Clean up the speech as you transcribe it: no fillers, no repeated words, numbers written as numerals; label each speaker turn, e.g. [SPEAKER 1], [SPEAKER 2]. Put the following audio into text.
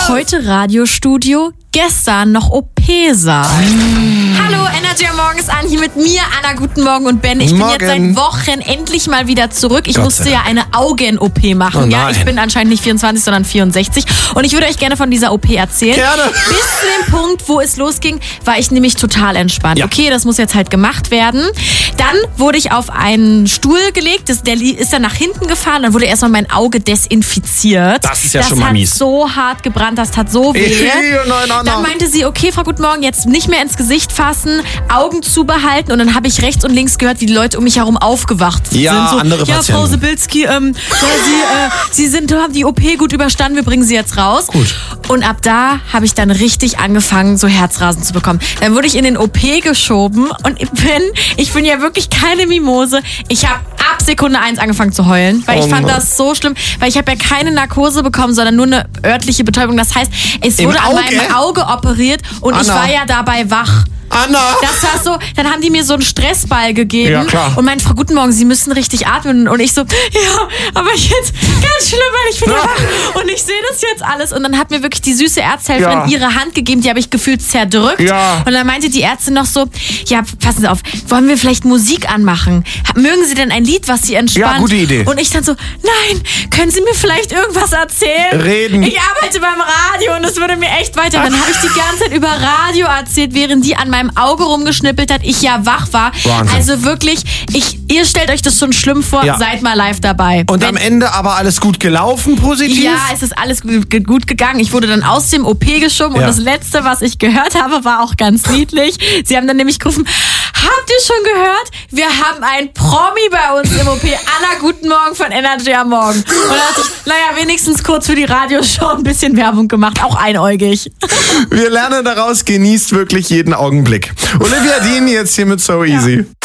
[SPEAKER 1] Heute Radiostudio, gestern noch OP-Saal. Hallo, Energy am Morgen ist an, hier mit mir, Anna, guten Morgen und Ben. Ich bin jetzt seit Wochen endlich mal wieder zurück. Ich musste ja eine Augen-OP machen. Ja, ich bin anscheinend nicht 24, sondern 64. Und ich würde euch gerne von dieser OP erzählen.
[SPEAKER 2] Gerne.
[SPEAKER 1] Bis zu dem Punkt, wo es losging, war ich nämlich total entspannt. Ja. Okay, das muss jetzt halt gemacht werden. Dann wurde ich auf einen Stuhl gelegt, der ist dann nach hinten gefahren. Dann wurde erstmal mein Auge desinfiziert.
[SPEAKER 2] Das ist ja schon mal mies.
[SPEAKER 1] Das hat so hart gebrannt, das tat so weh. Dann meinte sie, okay, Frau Guten Morgen, jetzt nicht mehr ins Gesicht fassen, Augen zubehalten. Und dann habe ich rechts und links gehört, wie die Leute um mich herum aufgewacht sind.
[SPEAKER 2] Ja,
[SPEAKER 1] so,
[SPEAKER 2] andere Patienten.
[SPEAKER 1] Ja, Frau Sibilski, haben die OP gut überstanden, wir bringen sie jetzt raus.
[SPEAKER 2] Gut.
[SPEAKER 1] Und ab da habe ich dann richtig angefangen, so Herzrasen zu bekommen. Dann wurde ich in den OP geschoben und ich bin ja wirklich keine Mimose. Ich habe ab Sekunde 1 angefangen zu heulen, weil ich fand das so schlimm, weil ich habe ja keine Narkose bekommen, sondern nur eine örtliche Betäubung. Das heißt, es wurde an meinem Auge operiert und ich war ja dabei wach.
[SPEAKER 2] Anna!
[SPEAKER 1] Das war so, dann haben die mir so einen Stressball gegeben.
[SPEAKER 2] Ja, klar.
[SPEAKER 1] Und meinten, Frau Guten Morgen, Sie müssen richtig atmen. Und ich so, ja, aber jetzt ganz schlimm, weil ich bin ja wach und ich sehe das jetzt alles. Und dann hat mir wirklich die süße Ärzthelferin ihre Hand gegeben, die habe ich gefühlt zerdrückt.
[SPEAKER 2] Ja.
[SPEAKER 1] Und dann meinte die Ärztin noch so, ja, passen Sie auf, wollen wir vielleicht Musik anmachen? Mögen Sie denn ein Lied, was Sie entspannt?
[SPEAKER 2] Ja, gute Idee.
[SPEAKER 1] Und ich dann so, nein, können Sie mir vielleicht irgendwas erzählen?
[SPEAKER 2] Reden.
[SPEAKER 1] Ich arbeite beim Radio und es würde mir echt weiter. Dann habe ich die ganze Zeit über Radio erzählt, während die an meinem Auge rumgeschnippelt hat, ich ja wach war.
[SPEAKER 2] Wahnsinn.
[SPEAKER 1] Also wirklich, ihr stellt euch das schon schlimm vor, seid mal live dabei.
[SPEAKER 2] Und am Ende aber alles gut gelaufen, positiv?
[SPEAKER 1] Ja, es ist alles gut gegangen. Ich wurde dann aus dem OP geschoben und das Letzte, was ich gehört habe, war auch ganz niedlich. Sie haben dann nämlich gerufen, habt ihr schon gehört? Wir haben einen Promi bei uns im OP. Anna, guten Morgen von Energy am Morgen. Und da hatte ich, wenigstens kurz für die Radioshow ein bisschen Werbung gemacht, auch einäugig.
[SPEAKER 2] Wir lernen daraus, genießt wirklich jeden Augenblick. Olivia Dean jetzt hier mit So Easy.